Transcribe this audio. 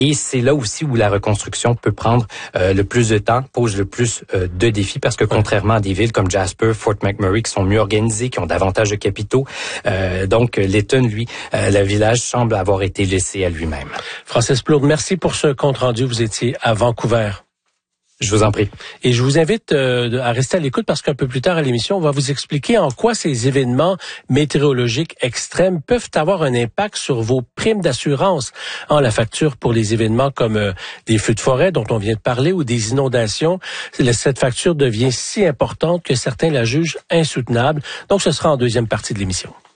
Et c'est là aussi où la reconstruction peut prendre le plus de temps, pose le plus de défis, parce que contrairement à des villes comme Jasper, Fort McMurray, qui sont mieux organisées, qui ont davantage de capitaux, donc Lytton, lui, le village semble avoir été laissé à lui-même. Francis Plourde, merci pour ce compte-rendu. Vous étiez à Vancouver. Je vous en prie. Et je vous invite à rester à l'écoute parce qu'un peu plus tard à l'émission, on va vous expliquer en quoi ces événements météorologiques extrêmes peuvent avoir un impact sur vos primes d'assurance. La facture pour les événements comme des feux de forêt dont on vient de parler ou des inondations, cette facture devient si importante que certains la jugent insoutenable. Donc, ce sera en deuxième partie de l'émission.